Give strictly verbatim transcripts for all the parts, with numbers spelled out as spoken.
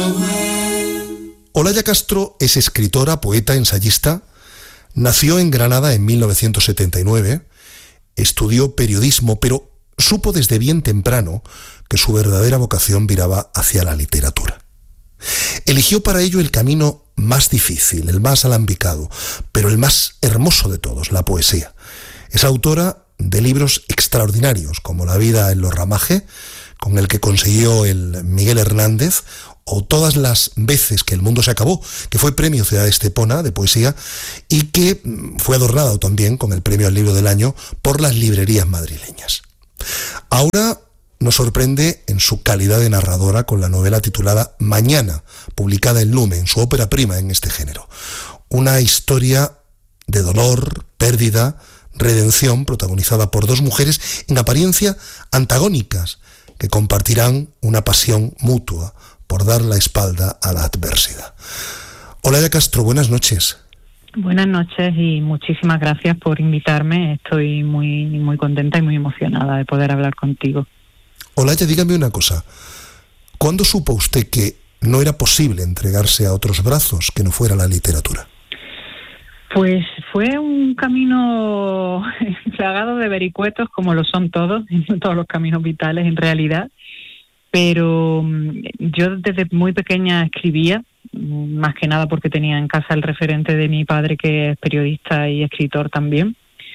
Olaya Castro es escritora, poeta, ensayista. Nació en Granada en mil novecientos setenta y nueve, estudió periodismo, pero supo desde bien temprano que su verdadera vocación viraba hacia la literatura. Eligió para ello el camino más difícil, el más alambicado, pero el más hermoso de todos, la poesía. Es autora de libros extraordinarios, como La vida en los ramajes, con el que consiguió el Miguel Hernández, o Todas las veces que el mundo se acabó, que fue premio Ciudad de Estepona de poesía y que fue adornado también con el premio al libro del año por las librerías madrileñas. Ahora nos sorprende en su calidad de narradora con la novela titulada Mañana, publicada en Lumen, su ópera prima en este género. Una historia de dolor, pérdida, redención, protagonizada por dos mujeres en apariencia antagónicas, que compartirán una pasión mutua por dar la espalda a la adversidad. Olaya Castro, buenas noches. Buenas noches y muchísimas gracias por invitarme. Estoy muy, muy contenta y muy emocionada de poder hablar contigo. Olaya, dígame una cosa. ¿Cuándo supo usted que no era posible entregarse a otros brazos que no fuera la literatura? Pues fue un camino plagado de vericuetos, como lo son todos, todos los caminos vitales en realidad. Pero yo desde muy pequeña escribía, más que nada porque tenía en casa el referente de mi padre, que es periodista y escritor también.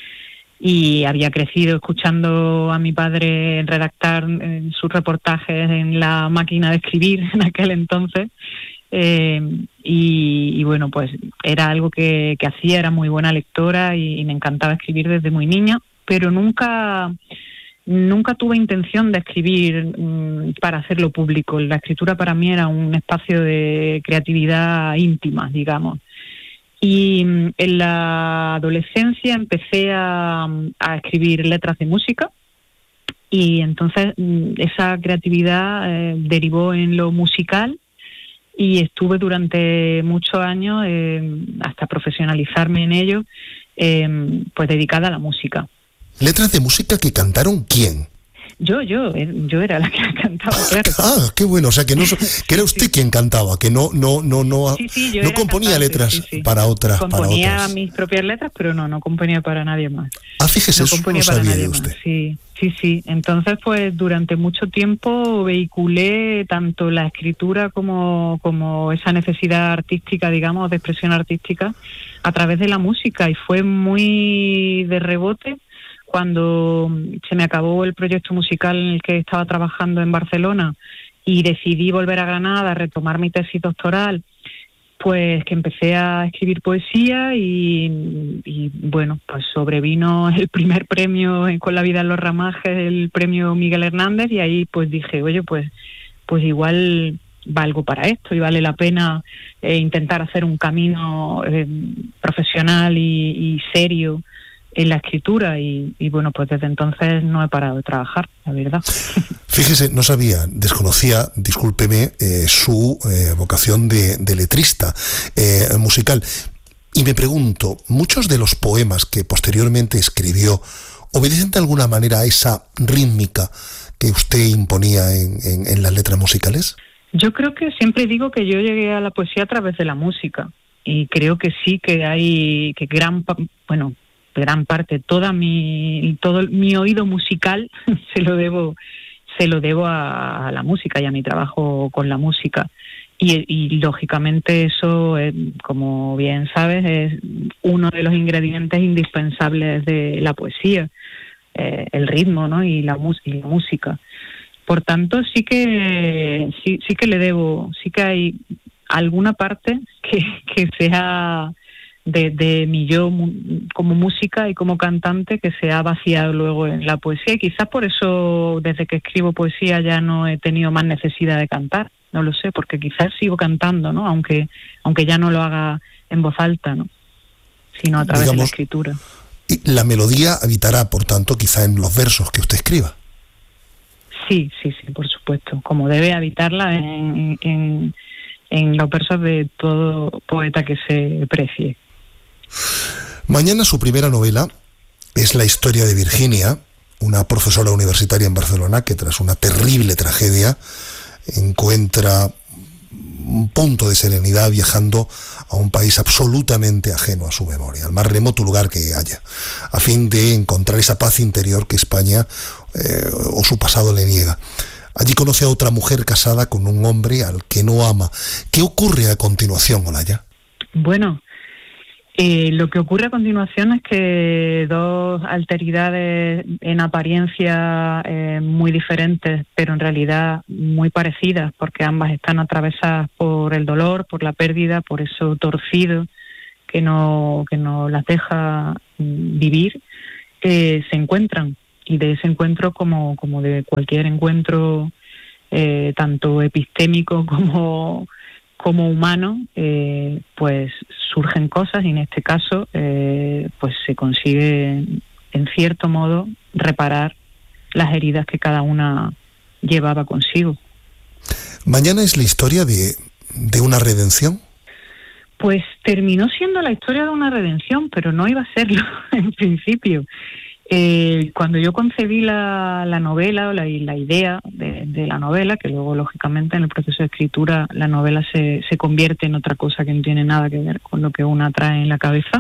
Y había crecido escuchando a mi padre redactar sus reportajes en la máquina de escribir en aquel entonces. Eh, y, y bueno, pues era algo que, que hacía, era muy buena lectora y, y me encantaba escribir desde muy niña, pero nunca... Nunca tuve intención de escribir mmm, para hacerlo público. La escritura para mí era un espacio de creatividad íntima, digamos. Y mmm, en la adolescencia empecé a, a escribir letras de música y entonces mmm, esa creatividad eh, derivó en lo musical y estuve durante muchos años, eh, hasta profesionalizarme en ello, eh, pues dedicada a la música. ¿Letras de música que cantaron quién? Yo, yo, yo era la que cantaba, claro. Ah, qué bueno, o sea que no que era usted sí. quien cantaba, que no no no no sí, sí, yo no era componía cantante, letras sí, sí. para otras componía para otras. mis propias letras, pero no no componía para nadie más. Ah, fíjese, no eso componía no para sabía nadie de más. usted. Sí, sí, sí. Entonces, pues durante mucho tiempo vehiculé tanto la escritura como como esa necesidad artística, digamos, de expresión artística a través de la música, y fue muy de rebote cuando se me acabó el proyecto musical en el que estaba trabajando en Barcelona y decidí volver a Granada a retomar mi tesis doctoral, pues que empecé a escribir poesía y, y bueno, pues sobrevino el primer premio con La vida en los ramajes, el premio Miguel Hernández, y ahí pues dije, oye, pues, pues igual valgo para esto y vale la pena eh, intentar hacer un camino eh, profesional y, y serio en la escritura, y, y bueno, pues desde entonces no he parado de trabajar, la verdad. Fíjese, no sabía, desconocía, discúlpeme, eh, su eh, vocación de, de letrista eh, musical. Y me pregunto, ¿muchos de los poemas que posteriormente escribió obedecen de alguna manera a esa rítmica que usted imponía en, en, en las letras musicales? Yo creo que siempre digo que yo llegué a la poesía a través de la música, y creo que sí, que hay, que gran, bueno, gran parte, toda mi todo mi oído musical se lo debo se lo debo a, a la música y a mi trabajo con la música, y, y lógicamente eso, eh, como bien sabes, es uno de los ingredientes indispensables de la poesía, eh, el ritmo, ¿no? y la, y la música. Por tanto, sí que sí sí que le debo, sí que hay alguna parte que que sea De, de mi yo como música y como cantante, que se ha vaciado luego en la poesía, y quizás por eso desde que escribo poesía ya no he tenido más necesidad de cantar, no lo sé, porque quizás sigo cantando, ¿no? Aunque aunque ya no lo haga en voz alta, ¿no? Sino a través Digamos, de la escritura. Y la melodía habitará, por tanto, quizá en los versos que usted escriba. Sí, sí, sí, por supuesto, como debe habitarla en, en, en los versos de todo poeta que se precie. Mañana, su primera novela es la historia de Virginia, una profesora universitaria en Barcelona que tras una terrible tragedia encuentra punto de serenidad viajando a un país absolutamente ajeno a su memoria, al más remoto lugar que haya, a fin de encontrar esa paz interior que España eh, o su pasado le niega. Allí conoce a otra mujer casada con un hombre al que no ama. ¿Qué ocurre a continuación, Olaya? Bueno, eh, lo que ocurre a continuación es que dos alteridades en apariencia eh, muy diferentes, pero en realidad muy parecidas, porque ambas están atravesadas por el dolor, por la pérdida, por eso torcido que no, que no las deja vivir, eh, se encuentran. Y de ese encuentro, como, como de cualquier encuentro, eh, tanto epistémico como, como humano, eh, pues surgen cosas, y en este caso eh, pues se consigue, en cierto modo, reparar las heridas que cada una llevaba consigo. ¿Mañana es la historia de, de una redención? Pues terminó siendo la historia de una redención, pero no iba a serlo en principio. Eh, cuando yo concebí la, la novela o la, la idea de, de la novela, que luego lógicamente en el proceso de escritura la novela se, se convierte en otra cosa que no tiene nada que ver con lo que una trae en la cabeza,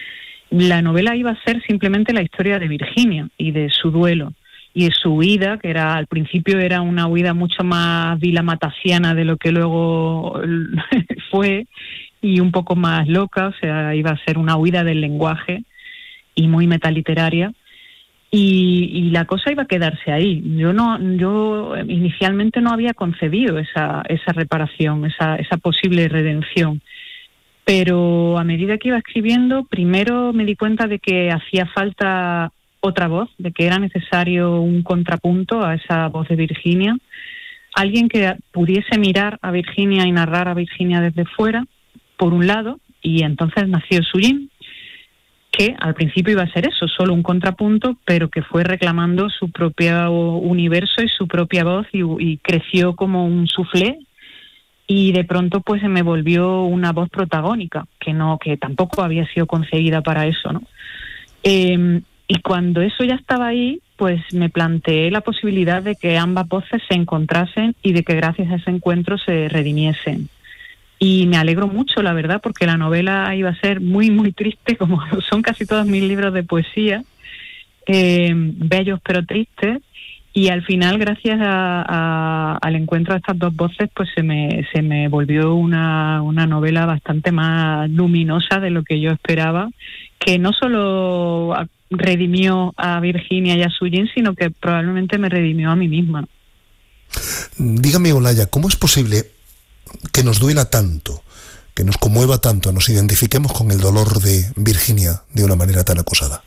la novela iba a ser simplemente la historia de Virginia y de su duelo y de su huida, que era al principio era una huida mucho más vilamatasiana de lo que luego fue, y un poco más loca, o sea, iba a ser una huida del lenguaje y muy metaliteraria. Y, y la cosa iba a quedarse ahí. Yo no, yo inicialmente no había concebido esa, esa reparación, esa, esa posible redención. Pero a medida que iba escribiendo, primero me di cuenta de que hacía falta otra voz, de que era necesario un contrapunto a esa voz de Virginia, alguien que pudiese mirar a Virginia y narrar a Virginia desde fuera, por un lado, y entonces nació Suyín, que al principio iba a ser eso, solo un contrapunto, pero que fue reclamando su propio universo y su propia voz, y, y creció como un soufflé, y de pronto pues se me volvió una voz protagónica, que no, que tampoco había sido concebida para eso, ¿no? Eh, y cuando eso ya estaba ahí, pues me planteé la posibilidad de que ambas voces se encontrasen y de que gracias a ese encuentro se redimiesen. Y me alegro mucho, la verdad, porque la novela iba a ser muy, muy triste, como son casi todos mis libros de poesía, eh, bellos pero tristes, y al final, gracias a, a, al encuentro de estas dos voces, pues se me, se me volvió una, una novela bastante más luminosa de lo que yo esperaba, que no solo redimió a Virginia y a Suyín, sino que probablemente me redimió a mí misma. Dígame, Olaya, ¿cómo es posible que nos duela tanto, que nos conmueva tanto, nos identifiquemos con el dolor de Virginia de una manera tan acosada?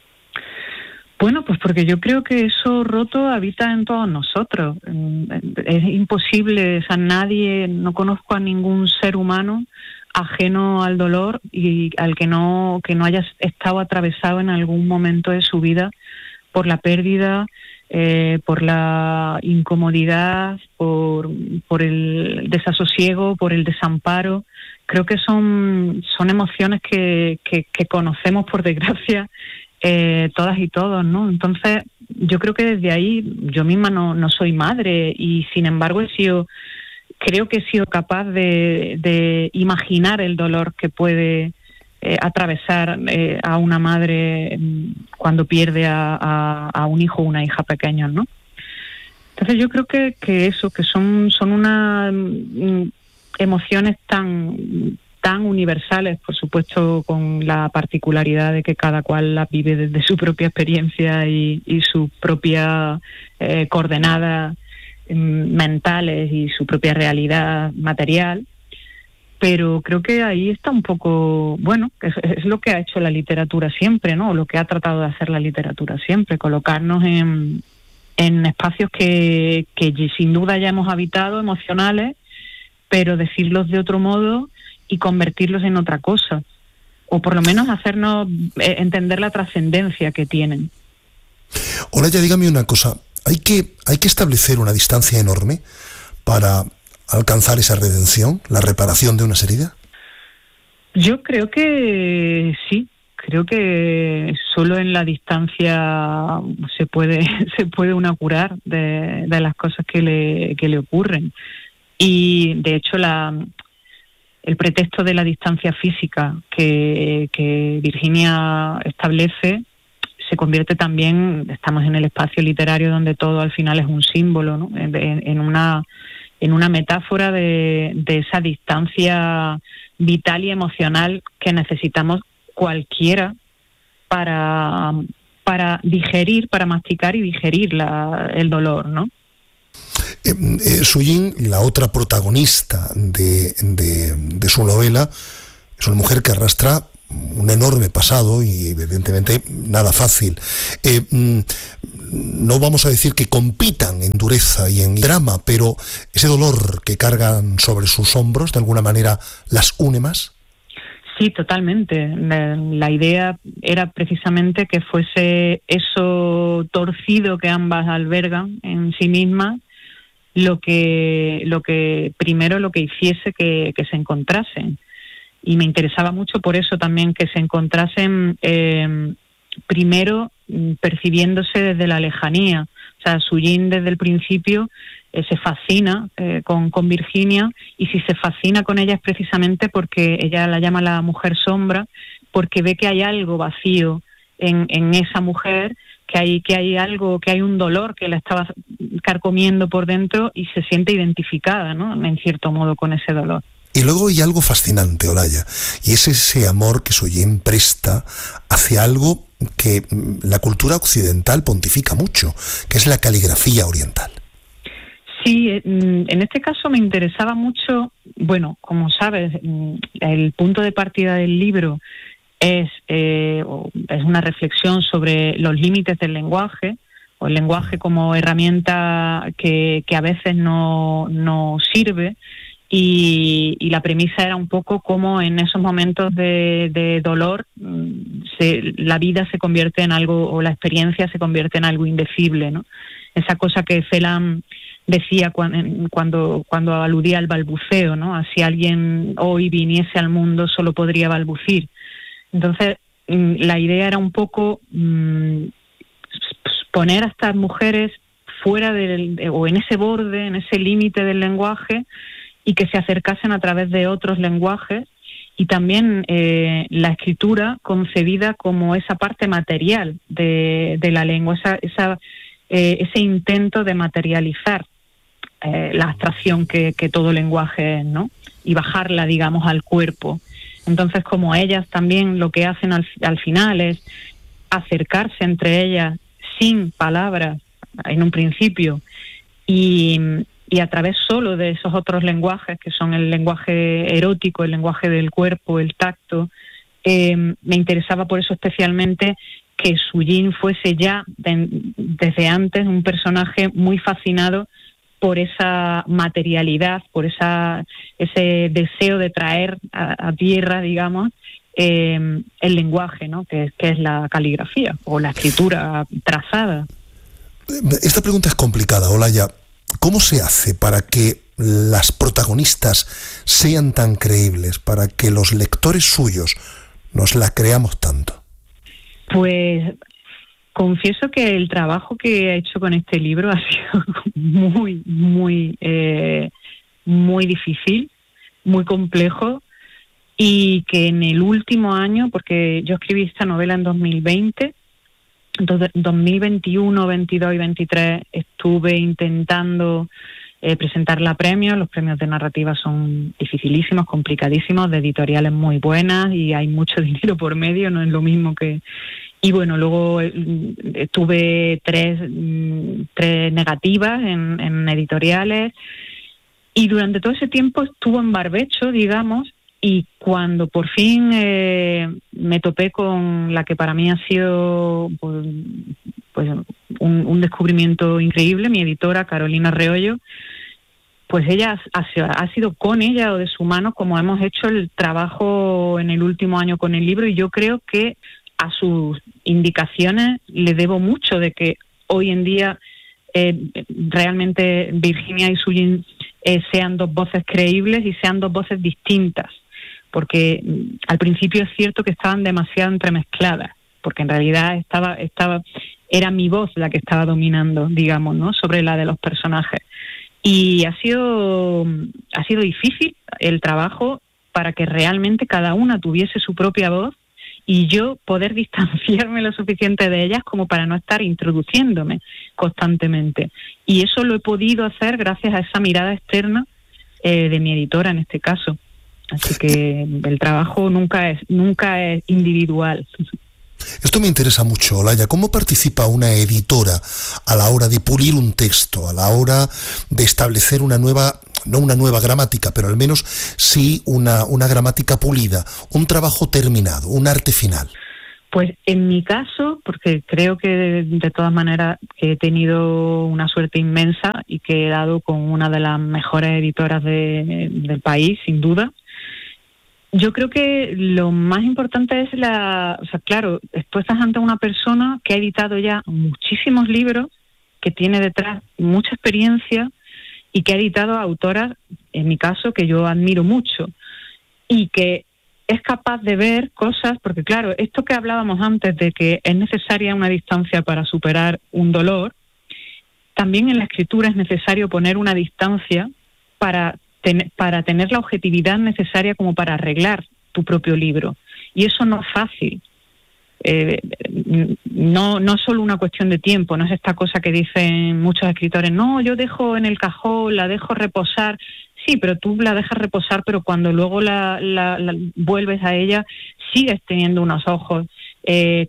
Bueno, pues porque yo creo que eso roto habita en todos nosotros. Es imposible, o sea, nadie, no conozco a ningún ser humano ajeno al dolor y al que no, que no haya estado atravesado en algún momento de su vida por la pérdida, Eh, por la incomodidad, por, por el desasosiego, por el desamparo. Creo que son, son emociones que, que, que conocemos, por desgracia, eh, todas y todos, ¿no? Entonces, yo creo que desde ahí, yo misma no, no soy madre, y sin embargo he sido, creo que he sido capaz de, de imaginar el dolor que puede Eh, atravesar eh, a una madre cuando pierde a, a, a un hijo o una hija pequeños, ¿no? Entonces yo creo que, que eso, que son, son unas mm, emociones tan, tan universales, por supuesto con la particularidad de que cada cual las vive desde su propia experiencia y, y su propia eh, coordenadas eh, mentales y su propia realidad material. Pero creo que ahí está un poco, bueno, es, es lo que ha hecho la literatura siempre, ¿no? Lo que ha tratado de hacer la literatura siempre, colocarnos en, en espacios que, que sin duda ya hemos habitado, emocionales, pero decirlos de otro modo y convertirlos en otra cosa, o por lo menos hacernos entender la trascendencia que tienen. Olaya, dígame una cosa, ¿hay que, hay que establecer una distancia enorme para alcanzar esa redención, la reparación de unas heridas? Yo creo que sí, creo que solo en la distancia se puede se puede una curar de, de las cosas que le, que le ocurren. Y de hecho la el pretexto de la distancia física que, que Virginia establece se convierte también, estamos en el espacio literario donde todo al final es un símbolo, ¿no? en, en una en una metáfora de, de esa distancia vital y emocional que necesitamos cualquiera para, para digerir, para masticar y digerir la, el dolor, ¿no? Eh, eh, Su Jin, la otra protagonista de, de, de su novela, es una mujer que arrastra un enorme pasado y evidentemente nada fácil. Eh, no vamos a decir que compitan en dureza y en drama, pero ese dolor que cargan sobre sus hombros, de alguna manera, ¿las une más? Sí, totalmente. La idea era precisamente que fuese eso torcido que ambas albergan en sí mismas lo que, lo que primero lo que hiciese que, que se encontrasen. Y me interesaba mucho por eso también que se encontrasen eh, primero percibiéndose desde la lejanía. O sea, Su Jin desde el principio eh, se fascina eh, con, con Virginia, y si se fascina con ella es precisamente porque ella la llama la mujer sombra, porque ve que hay algo vacío en, en esa mujer, que hay, que hay algo, que hay un dolor que la estaba carcomiendo por dentro y se siente identificada, ¿no? En cierto modo con ese dolor. Y luego hay algo fascinante, Olaya, y es ese amor que Su Jin presta hacia algo que la cultura occidental pontifica mucho, que es la caligrafía oriental. Sí, en este caso me interesaba mucho, bueno, como sabes, el punto de partida del libro es, eh, es una reflexión sobre los límites del lenguaje, o el lenguaje como herramienta que, que a veces no, no sirve. Y, y la premisa era un poco cómo en esos momentos de, de dolor se, la vida se convierte en algo, o la experiencia se convierte en algo indecible, ¿no? Esa cosa que Celan decía cuando, cuando, cuando aludía al balbuceo, ¿no? A si alguien hoy viniese al mundo solo podría balbucir. Entonces, la idea era un poco mmm, poner a estas mujeres fuera del, o en ese borde, en ese límite del lenguaje, y que se acercasen a través de otros lenguajes, y también eh, la escritura concebida como esa parte material de, de la lengua, esa, esa, eh, ese intento de materializar eh, la abstracción que, que todo lenguaje es, ¿no? Y bajarla, digamos, al cuerpo. Entonces, como ellas también lo que hacen al, al final es acercarse entre ellas sin palabras en un principio, y y a través solo de esos otros lenguajes, que son el lenguaje erótico, el lenguaje del cuerpo, el tacto, eh, me interesaba por eso especialmente que Su Jin fuese ya de, desde antes un personaje muy fascinado por esa materialidad, por esa ese deseo de traer a, a tierra, digamos, eh, el lenguaje, ¿no? Que, que es la caligrafía o la escritura trazada. Esta pregunta es complicada, Olaya. ¿Cómo se hace para que las protagonistas sean tan creíbles, para que los lectores suyos nos la creamos tanto? Pues confieso que el trabajo que he hecho con este libro ha sido muy, muy, eh, muy difícil, muy complejo, y que en el último año, porque yo escribí esta novela en dos mil veinte, entonces, dos mil veintiuno, veintidós y veintitrés estuve intentando eh, presentarla a premios. Los premios de narrativa son dificilísimos, complicadísimos, de editoriales muy buenas, y hay mucho dinero por medio, no es lo mismo que... Y bueno, luego eh, tuve tres, tres negativas en, en editoriales, y durante todo ese tiempo estuvo en barbecho, digamos. Y cuando por fin eh, me topé con la que para mí ha sido pues, pues un, un descubrimiento increíble, mi editora Carolina Reollo, pues ella ha, ha sido con ella o de su mano como hemos hecho el trabajo en el último año con el libro, y yo creo que a sus indicaciones le debo mucho de que hoy en día eh, realmente Virginia y Su Jin eh, sean dos voces creíbles y sean dos voces distintas. Porque al principio es cierto que estaban demasiado entremezcladas, porque en realidad estaba, estaba, era mi voz la que estaba dominando, digamos, ¿no? Sobre la de los personajes. Y ha sido, ha sido difícil el trabajo, para que realmente cada una tuviese su propia voz y yo poder distanciarme lo suficiente de ellas como para no estar introduciéndome constantemente. Y eso lo he podido hacer gracias a esa mirada externa eh, de mi editora en este caso. Así que el trabajo nunca es, nunca es individual. Esto me interesa mucho, Olaya. ¿Cómo participa una editora a la hora de pulir un texto, a la hora de establecer una nueva, no una nueva gramática, pero al menos sí una, una gramática pulida, un trabajo terminado, un arte final? Pues en mi caso, porque creo que de, de todas maneras he tenido una suerte inmensa y que he dado con una de las mejores editoras de, del país, sin duda. Yo creo que lo más importante es la... O sea, claro, después estás ante una persona que ha editado ya muchísimos libros, que tiene detrás mucha experiencia y que ha editado a autoras, en mi caso, que yo admiro mucho y que es capaz de ver cosas, porque claro, esto que hablábamos antes de que es necesaria una distancia para superar un dolor, también en la escritura es necesario poner una distancia para... para tener la objetividad necesaria como para arreglar tu propio libro. Y eso no es fácil. Eh, no, no es solo una cuestión de tiempo, no es esta cosa que dicen muchos escritores, no, yo dejo en el cajón, la dejo reposar. Sí, pero tú la dejas reposar, pero cuando luego la, la, la vuelves a ella, sigues teniendo unos ojos eh,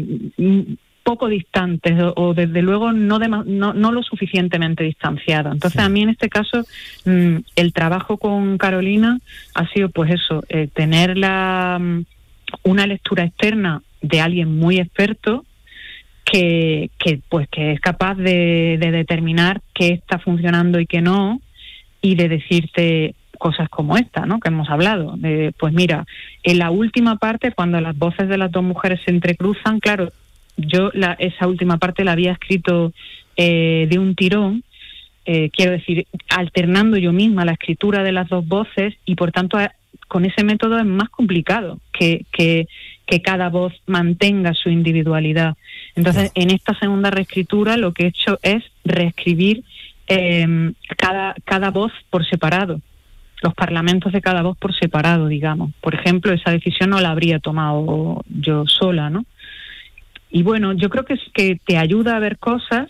poco distantes o, o desde luego no, de, no no lo suficientemente distanciados. Entonces a mí en este caso mmm, el trabajo con Carolina ha sido pues eso, eh, tener la, una lectura externa de alguien muy experto que, que pues que es capaz de, de determinar qué está funcionando y qué no, y de decirte cosas como esta, ¿no?, que hemos hablado. De, pues mira, en la última parte, cuando las voces de las dos mujeres se entrecruzan, claro, yo la, esa última parte la había escrito eh, de un tirón, eh, quiero decir, alternando yo misma la escritura de las dos voces, y por tanto con ese método es más complicado que, que, que cada voz mantenga su individualidad. Entonces, en esta segunda reescritura lo que he hecho es reescribir eh, cada, cada voz por separado, los parlamentos de cada voz por separado, digamos. Por ejemplo, esa decisión no la habría tomado yo sola, ¿no? Y bueno, yo creo que es que te ayuda a ver cosas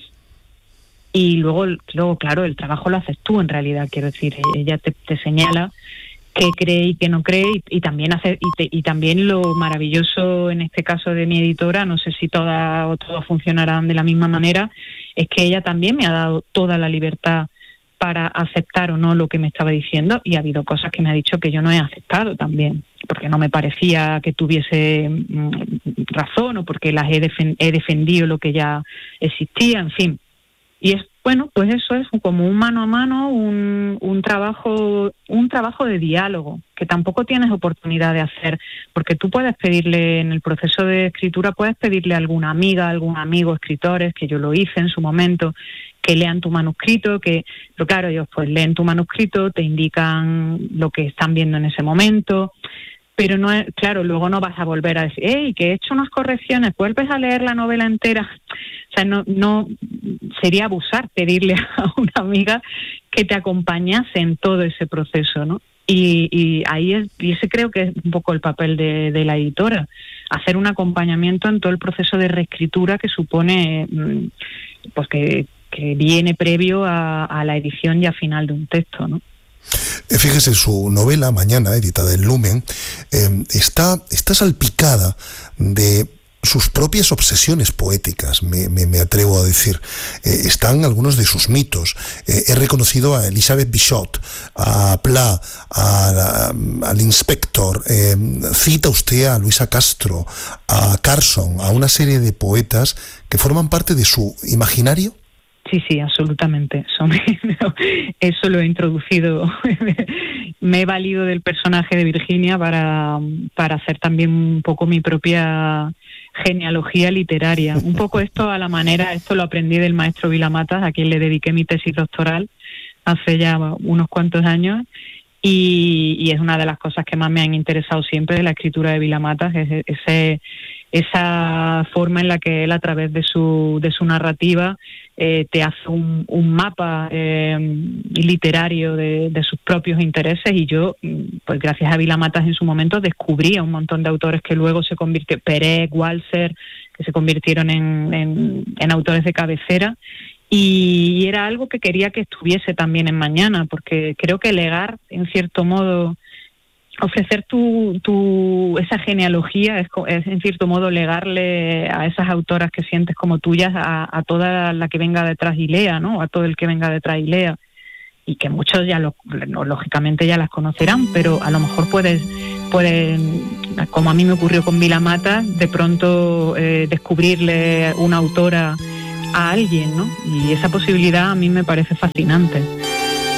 y luego, luego claro, el trabajo lo haces tú en realidad. Quiero decir, ella te, te señala qué cree y qué no cree, y, y también hace y, te, y también lo maravilloso en este caso de mi editora, no sé si todas o todos funcionarán de la misma manera, es que ella también me ha dado toda la libertad para aceptar o no lo que me estaba diciendo, y ha habido cosas que me ha dicho que yo no he aceptado también, porque no me parecía que tuviese mm, razón, o porque las he, defen- he defendido lo que ya existía, en fin. Y es bueno, pues eso es como un mano a mano, un, un trabajo, un trabajo de diálogo, que tampoco tienes oportunidad de hacer, porque tú puedes pedirle en el proceso de escritura, puedes pedirle a alguna amiga, a algún amigo, escritores, que yo lo hice en su momento, que lean tu manuscrito, que, pero claro, ellos pues leen tu manuscrito, te indican lo que están viendo en ese momento, pero no es, claro, luego no vas a volver a decir, hey, que he hecho unas correcciones, vuelves a leer la novela entera. O sea, no, no sería abusar pedirle a una amiga que te acompañase en todo ese proceso, ¿no? Y, y ahí es, y ese creo que es un poco el papel de, de la editora, hacer un acompañamiento en todo el proceso de reescritura que supone, pues que, que viene previo a, a la edición y a final de un texto, ¿no? Fíjese, su novela, Mañana, editada en Lumen, eh, está, está salpicada de sus propias obsesiones poéticas, me, me, me atrevo a decir. Eh, están algunos de sus mitos. Eh, he reconocido a Elizabeth Bishop, a Pla, a, a, al Inspector, eh, cita usted a Luisa Castro, a Carson, a una serie de poetas que forman parte de su imaginario. Sí, sí, absolutamente. Eso, me, eso lo he introducido. Me he valido del personaje de Virginia para, para hacer también un poco mi propia genealogía literaria. Un poco esto a la manera, esto lo aprendí del maestro Vilamatas, a quien le dediqué mi tesis doctoral hace ya unos cuantos años. Y, y es una de las cosas que más me han interesado siempre de la escritura de Vilamatas, es ese, esa forma en la que él, a través de su, de su narrativa, eh, te hace un, un mapa eh, literario de, de sus propios intereses, y yo, pues gracias a Vila Matas en su momento, descubrí a un montón de autores que luego se convirtieron, Pérez, Walser, que se convirtieron en, en, en autores de cabecera, y era algo que quería que estuviese también en Mañana, porque creo que legar, en cierto modo, ofrecer tu, tu esa genealogía es, es en cierto modo legarle a esas autoras que sientes como tuyas a, a toda la que venga detrás y lea, ¿no? A todo el que venga detrás y lea, y que muchos ya lo, lógicamente ya las conocerán, pero a lo mejor puedes puedes, como a mí me ocurrió con Vila Matas, de pronto eh, descubrirle una autora a alguien, ¿no? Y esa posibilidad a mí me parece fascinante.